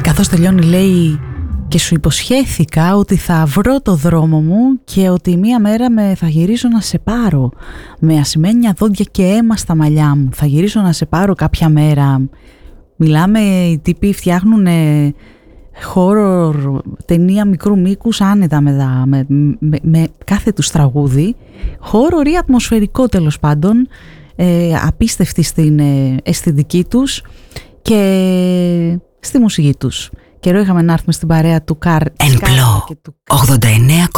καθώς τελειώνει λέει: και σου υποσχέθηκα ότι θα βρω το δρόμο μου και ότι μία μέρα θα γυρίσω να σε πάρω. Με ασημένια δόντια και αίμα στα μαλλιά μου. Θα γυρίσω να σε πάρω κάποια μέρα. Μιλάμε, οι τύποι φτιάχνουν horror ταινία μικρού μήκους άνετα με κάθε τους τραγούδι. Horror ή ατμοσφαιρικό τέλος πάντων. Απίστευτη στην αισθητική τους και στη μουσική τους. Καιρό είχαμε να έρθουμε στην παρέα του Καρ. Εν πλώ 89,6